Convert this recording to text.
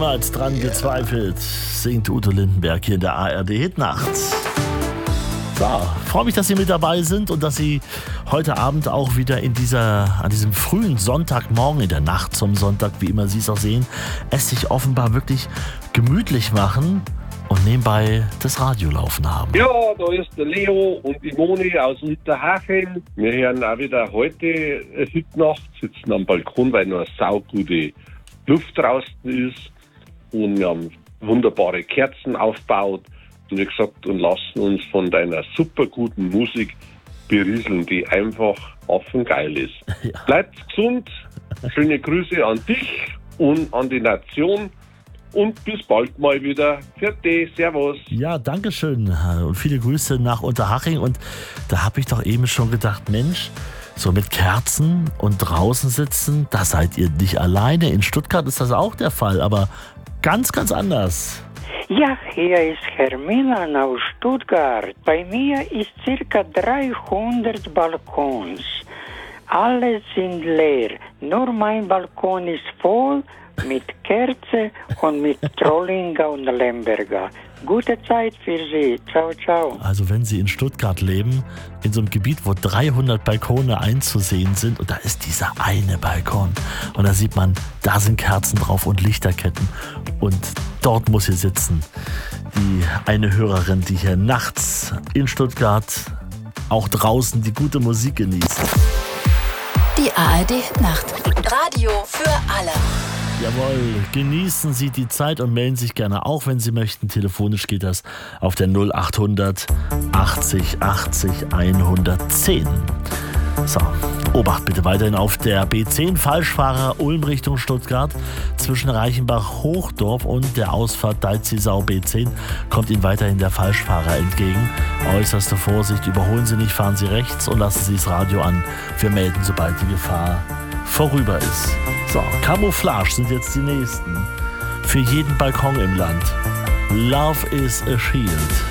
niemals dran gezweifelt, singt Udo Lindenberg hier in der ARD Hitnacht. So, freue mich, dass Sie mit dabei sind und dass Sie heute Abend auch wieder an diesem frühen Sonntagmorgen, in der Nacht zum Sonntag, wie immer Sie es auch sehen, es sich offenbar wirklich gemütlich machen und nebenbei das Radio laufen haben. Ja, da ist der Leo und die Moni aus Unterhaching. Wir hören auch wieder heute Hitnacht, sitzen am Balkon, weil noch eine saugute Luft draußen ist. Und wir haben wunderbare Kerzen aufgebaut. Und wie gesagt, und lassen uns von deiner super guten Musik berieseln, die einfach affengeil ist. Ja. Bleibt gesund, schöne Grüße an dich und an die Nation. Und bis bald mal wieder. Vierte, servus. Ja, danke schön. Und viele Grüße nach Unterhaching. Und da habe ich doch eben schon gedacht, Mensch, so mit Kerzen und draußen sitzen, da seid ihr nicht alleine. In Stuttgart ist das auch der Fall, aber ganz, ganz anders. Ja, hier ist Herr Milan aus Stuttgart. Bei mir ist circa 300 Balkons. Alle sind leer. Nur mein Balkon ist voll mit Kerze und mit Trollinger und Lemberger. Gute Zeit für Sie. Ciao, ciao. Also wenn Sie in Stuttgart leben, in so einem Gebiet, wo 300 Balkone einzusehen sind und da ist dieser eine Balkon und da sieht man, da sind Kerzen drauf und Lichterketten und dort muss hier sitzen die eine Hörerin, die hier nachts in Stuttgart auch draußen die gute Musik genießt. Die ARD Nacht. Radio für alle. Jawohl, genießen Sie die Zeit und melden sich gerne auch, wenn Sie möchten. Telefonisch geht das auf der 0800 80 80 110. So, Obacht bitte weiterhin auf der B10 Falschfahrer Ulm Richtung Stuttgart zwischen Reichenbach-Hochdorf und der Ausfahrt Deizisau B10 kommt Ihnen weiterhin der Falschfahrer entgegen. Äußerste Vorsicht, überholen Sie nicht, fahren Sie rechts und lassen Sie das Radio an. Wir melden, sobald die Gefahr vorüber ist. So, Camouflage sind jetzt die nächsten. Für jeden Balkon im Land. Love is a Shield.